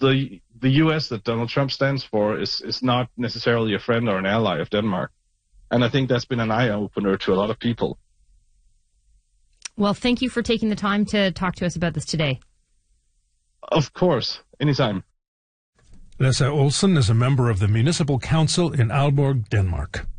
the U.S. that Donald Trump stands for is not necessarily a friend or an ally of Denmark. And I think that's been an eye-opener to a lot of people. Well, thank you for taking the time to talk to us about this today. Of course. Anytime. Lasse Olsen is a member of the Municipal Council in Aalborg, Denmark.